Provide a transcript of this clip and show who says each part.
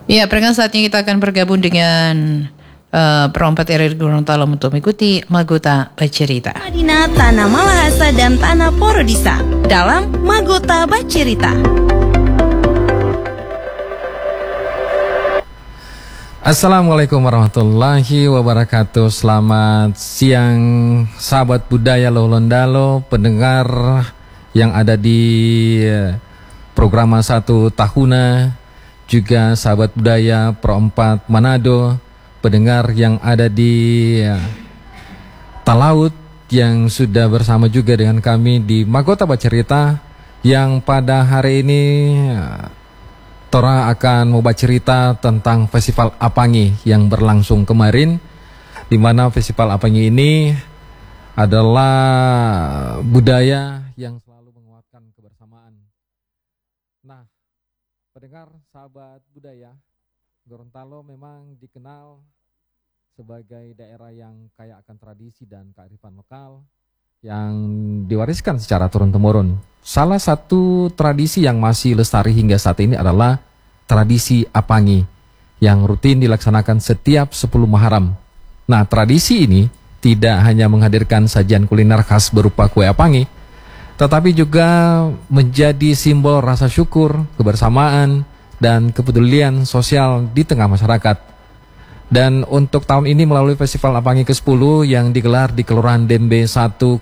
Speaker 1: Ya, perkenalkan saatnya kita akan bergabung dengan perompak RRI Gorontalo untuk mengikuti Magota Bercerita.
Speaker 2: Madinah, Tanah Malahasa, dan Tanah Porodisa dalam Magota Bercerita.
Speaker 3: Assalamualaikum warahmatullahi wabarakatuh. Selamat siang sahabat budaya Lolondalo, pendengar yang ada di program 1 Tahuna, juga sahabat budaya Pro 4 Manado, pendengar yang ada di Talaut yang sudah bersama juga dengan kami di Magota Bercerita, yang pada hari ini Tora akan mau bercerita tentang Festival Apangi yang berlangsung kemarin, di mana Festival Apangi ini adalah budaya yang selalu menguatkan kebersamaan. Nah, pendengar sahabat budaya, Gorontalo memang dikenal sebagai daerah yang kaya akan tradisi dan kearifan lokal yang diwariskan secara turun-temurun. Salah satu tradisi yang masih lestari hingga saat ini adalah tradisi Apangi yang rutin dilaksanakan setiap 10 Muharram. Nah, tradisi ini tidak hanya menghadirkan sajian kuliner khas berupa kue Apangi, tetapi juga menjadi simbol rasa syukur, kebersamaan, dan kepedulian sosial di tengah masyarakat. Dan untuk tahun ini melalui Festival Apangi ke-10 yang digelar di Kelurahan Dembe 1